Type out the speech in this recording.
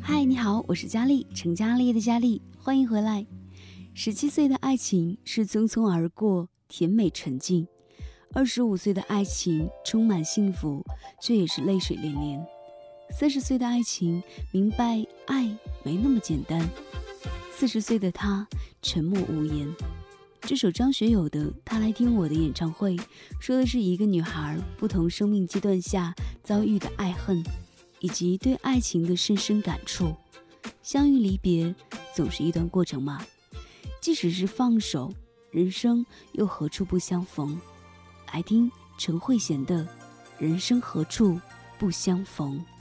嗨，你好，我是佳丽，成佳丽的佳丽，欢迎回来。17岁的爱情是匆匆而过，甜美纯净；25岁的爱情充满幸福，却也是泪水连连。30岁的爱情明白爱没那么简单，40岁的他沉默无言。这首张学友的《他来听我的演唱会》说的是一个女孩不同生命阶段下遭遇的爱恨，以及对爱情的深深感触。相遇离别总是一段过程嘛，即使是放手，人生又何处不相逢。来听陈慧娴的《人生何处不相逢》。